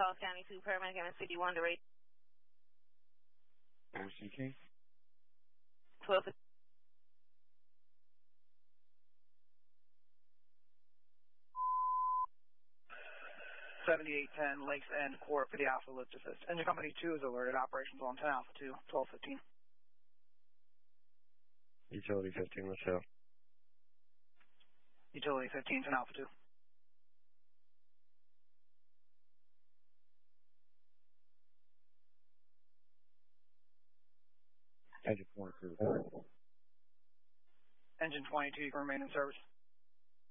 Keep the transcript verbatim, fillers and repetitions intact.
Charles County two, paramedic M S fifty-one to rate. O C K. twelve. seventy-eight ten Lakes End Court for the Alpha Lift Assist. Engine Company two is alerted. Operations on ten Alpha two, twelve fifteen. Utility fifteen, let's go. Utility fifteen, ten Alpha two. Engine twenty-two. Engine twenty-two, you can remain in service.